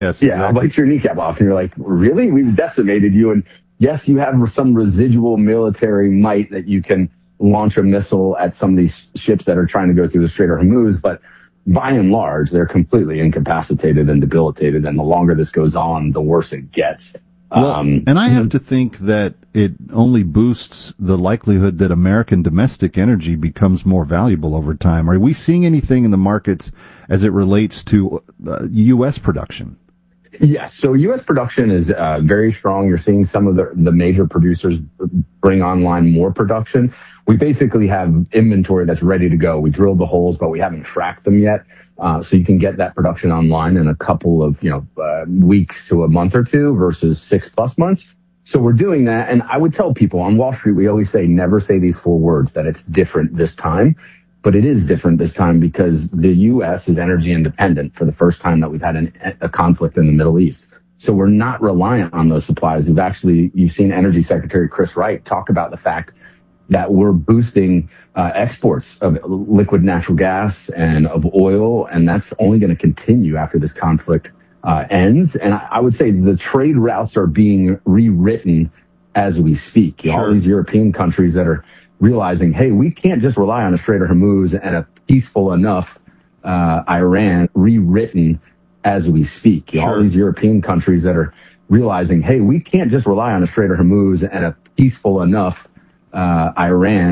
Yes, Yeah, I'll exactly. bite your kneecap off. And you're like, really? We've decimated you. And yes, you have some residual military might that you can launch a missile at some of these ships that are trying to go through the Strait of Hormuz. But by and large, they're completely incapacitated and debilitated. And the longer this goes on, the worse it gets. Well, and I have to think that it only boosts the likelihood that American domestic energy becomes more valuable over time. Are we seeing anything in the markets as it relates to U.S. production? Yes. So U.S. production is very strong. You're seeing some of the major producers bring online more production. We basically have inventory that's ready to go. We drilled the holes, but we haven't fracked them yet. So you can get that production online in a couple of weeks to a month or two versus 6+ months. So we're doing that. And I would tell people on Wall Street, we always say, never say these 4 words, that it's different this time. But it is different this time because the U.S. is energy independent for the first time that we've had a conflict in the Middle East. So we're not reliant on those supplies. You've seen Energy Secretary Chris Wright talk about the fact that we're boosting exports of liquid natural gas and of oil, and that's only going to continue after this conflict ends. And I would say the trade routes are being rewritten as we speak. Sure. All these European countries that are realizing, hey, we can't just rely on the Strait of Hormuz and a peaceful enough Iran, rewritten as we speak. Sure. All these European countries that are realizing, hey, we can't just rely on the Strait of Hormuz and a peaceful enough Iran